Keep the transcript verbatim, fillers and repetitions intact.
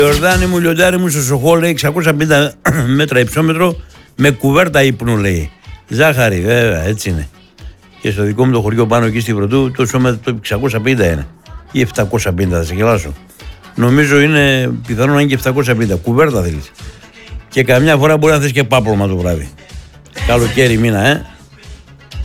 Ιορδάνη μου, λιοντάρι μου, στο Σοχό λέει εξακόσια πενήντα μέτρα υψόμετρο με κουβέρτα ύπνου λέει. Ζάχαρη, βέβαια, έτσι είναι. Και στο δικό μου το χωριό πάνω εκεί στη Πρωτού το ισόμετρο εξακόσια πενήντα είναι. Ή επτακόσια πενήντα, θα σε γελάσω. Νομίζω είναι πιθανό να είναι και επτακόσια πενήντα. Κουβέρτα θέλει. Και καμιά φορά μπορεί να θες και πάπλωμα το βράδυ. Καλοκαίρι μήνα, ε.